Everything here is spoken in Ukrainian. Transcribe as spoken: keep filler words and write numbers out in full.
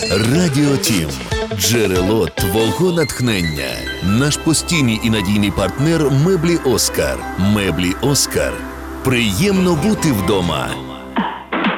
Радіо Тім – джерело твого натхнення. Наш постійний і надійний партнер – меблі «Оскар». Меблі «Оскар». Приємно бути вдома.